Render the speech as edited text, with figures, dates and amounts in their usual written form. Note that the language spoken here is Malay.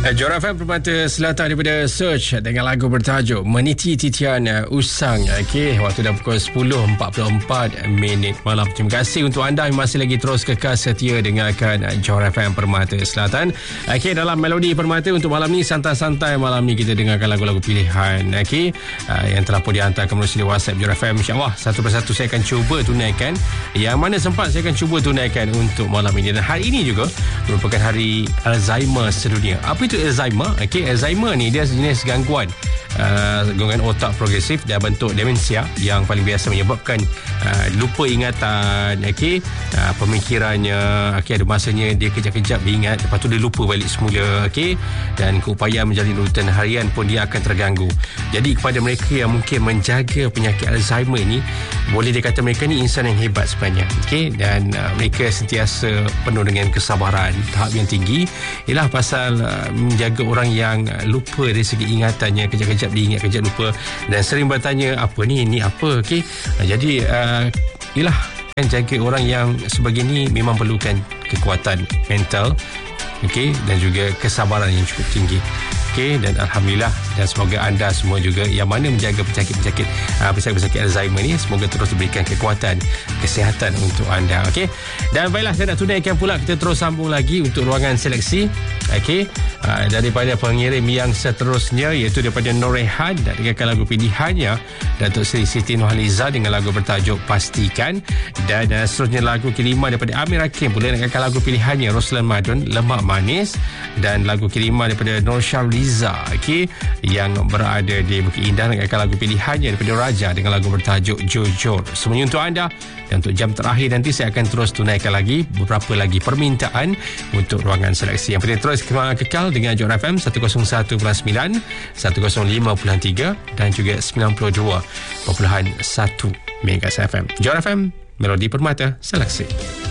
Johor FM Permata Selatan daripada Search dengan lagu bertajuk Meniti Titian Usang. Okey, waktu dah pukul 10.44 malam. Terima kasih untuk anda yang masih lagi terus kekal setia dengarkan Johor FM Permata Selatan. Okey, dalam Melodi Permata untuk malam ni, santai-santai malam ni kita dengarkan lagu-lagu pilihan. Okey, yang telah pun dihantarkan melalui WhatsApp Johor FM. InsyaAllah satu persatu saya akan cuba tunaikan. Yang mana sempat saya akan cuba tunaikan untuk malam ini. Dan hari ini juga merupakan hari Alzheimer sedunia. Apa itu Alzheimer? Okey, Alzheimer ni dia jenis gangguan otak progresif dan bentuk demensia yang paling biasa menyebabkan lupa ingatan, okey, pemikirannya, okey, ada masanya dia kejap-kejap dia ingat, lepas tu dia lupa balik semula, okey, dan keupayaan menjalani rutin harian pun dia akan terganggu. Jadi kepada mereka yang mungkin menjaga penyakit Alzheimer ni, boleh dikata mereka ni insan yang hebat sebenarnya, okey, dan mereka sentiasa penuh dengan kesabaran tahap yang tinggi. Ialah pasal menjaga orang yang lupa dari segi ingatannya, kejap-kejap diingat, kejap lupa, dan sering bertanya apa ni apa, okey. Jadi ialah kan, jaga orang yang sebegini memang perlukan kekuatan mental, okey, dan juga kesabaran yang cukup tinggi. Okey, dan alhamdulillah, dan semoga anda semua juga yang mana menjaga penyakit Alzheimer ni, semoga terus diberikan kekuatan kesihatan untuk anda. Okey, dan baiklah, saya nak tunaikan pula, kita terus sambung lagi untuk ruangan seleksi. Okey, daripada pengirim yang seterusnya, iaitu daripada Nur Rehan, dan dengarkan lagu pilihannya Datuk Seri Siti Nurhaliza dengan lagu bertajuk Pastikan. Dan seterusnya lagu kiriman daripada Amir Hakim, boleh dengarkan lagu pilihannya Roslan Madun, Lemak Manis, dan lagu kiriman daripada Nur Syarliza, okey, yang berada di Bukit Indah, dengarkan lagu pilihannya daripada Raja dengan lagu bertajuk Jujur. Semuanya untuk anda. Dan untuk jam terakhir nanti saya akan terus tunaikan lagi beberapa lagi permintaan untuk ruangan seleksi. Yang penting terus kekal dengan Johor FM 101.9, 105.3 dan juga 92.1 MHz FM. Johor FM, Melodi Permata Seleksi.